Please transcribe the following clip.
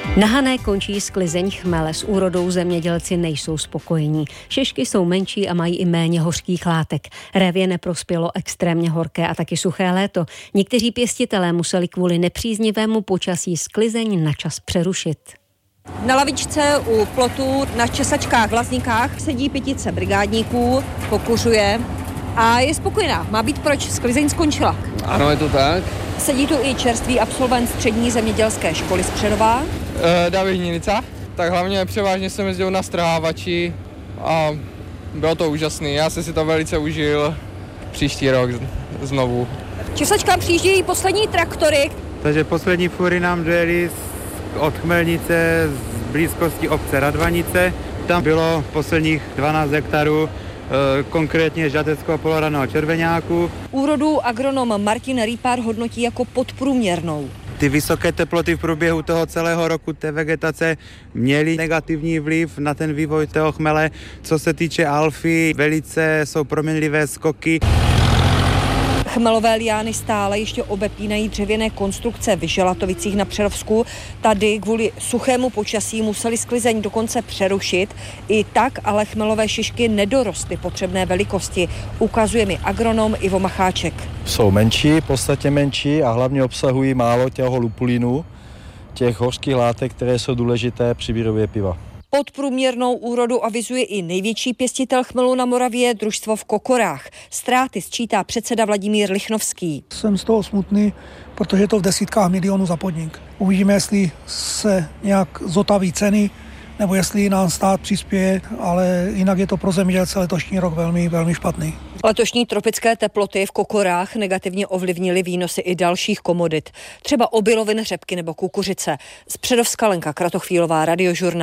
Na Hané končí sklizeň chmele, s úrodou zemědělci nejsou spokojení. Šišky jsou menší a mají i méně hořkých látek. Révě neprospělo extrémně horké a taky suché léto. Někteří pěstitelé museli kvůli nepříznivému počasí sklizeň na čas přerušit. Na lavičce u plotu na Česačkách v Lazníkách sedí 5 brigádníků, pokuřuje a je spokojená. Má být proč, sklizeň skončila. Ano, je to tak. Sedí tu i čerstvý absolvent střední zemědělské školy z Přerova. David Hninica. Tak hlavně převážně jsem jezdil na strhávači a bylo to úžasný. Já jsem si to velice užil. Příští rok znovu. Česačkám přijíždějí poslední traktory. Takže poslední fury nám dojeli od Chmelnice z blízkosti obce Radvanice. Tam bylo posledních 12 hektarů, konkrétně žateckého poloraného červeňáku. Úrodu agronom Martin Rýpár hodnotí jako podprůměrnou. Ty vysoké teploty v průběhu toho celého roku té vegetace měly negativní vliv na ten vývoj toho chmele. Co se týče alfy, velice jsou proměnlivé skoky. Chmelové liány stále ještě obepínají dřevěné konstrukce v Želatovicích na Přerovsku. Tady kvůli suchému počasí museli sklizeň dokonce přerušit. I tak ale chmelové šišky nedorostly potřebné velikosti, ukazuje mi agronom Ivo Macháček. Jsou menší, podstatně menší a hlavně obsahují málo těho lupulínu, těch hořkých látek, které jsou důležité při výrobě piva. Podprůměrnou úrodu avizuje i největší pěstitel chmelu na Moravě, družstvo v Kokorách. Ztráty sčítá předseda Vladimír Lichnovský. Jsem z toho smutný, protože je to v desítkách milionů za podnik. Uvidíme, jestli se nějak zotaví ceny, nebo jestli nám stát přispěje, ale jinak je to pro zemědělce letošní rok velmi, velmi špatný. Letošní tropické teploty v Kokorách negativně ovlivnily výnosy i dalších komodit, třeba obilovin, řepky nebo kukuřice. Z Přerovska Lenka Kratochvílová, Radiožurnál.